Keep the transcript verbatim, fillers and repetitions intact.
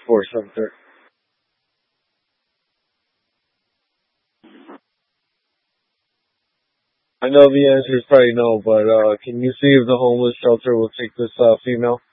for Sumter? I know the answer is probably no, but uh, can you see if the homeless shelter will take this uh, female?